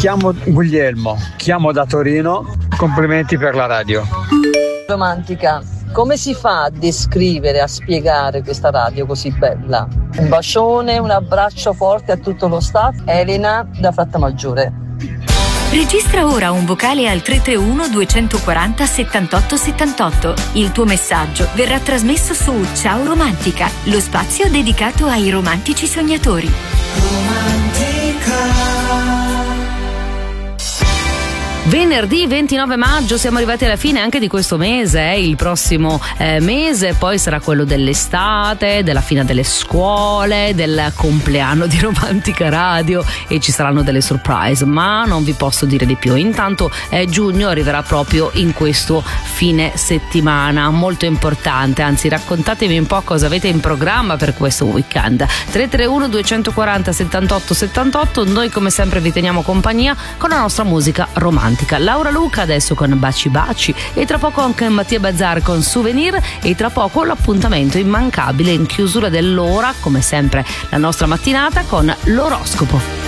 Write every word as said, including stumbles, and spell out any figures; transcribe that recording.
chiamo Guglielmo, chiamo da Torino, complimenti per la radio. Romantica, come si fa a descrivere, a spiegare questa radio così bella? Un bacione, un abbraccio forte a tutto lo staff. Elena da Frattamaggiore. Registra ora un vocale al tre tre uno due quattro zero settantotto settantotto. Il tuo messaggio verrà trasmesso su Ciao Romantica, lo spazio dedicato ai romantici sognatori. Romantica. Venerdì ventinove maggio, siamo arrivati alla fine anche di questo mese, eh. Il prossimo eh, mese poi sarà quello dell'estate, della fine delle scuole, del compleanno di Romantica Radio e ci saranno delle surprise, ma non vi posso dire di più. Intanto eh, giugno arriverà proprio in questo fine settimana molto importante, anzi raccontatemi un po' cosa avete in programma per questo weekend. tre tre uno due quattro zero settantotto settantotto, noi come sempre vi teniamo compagnia con la nostra musica romantica. Laura Luca adesso con Baci Baci e tra poco anche Mattia Bazzar con Souvenir e tra poco l'appuntamento immancabile in chiusura dell'ora, come sempre la nostra mattinata, con l'oroscopo.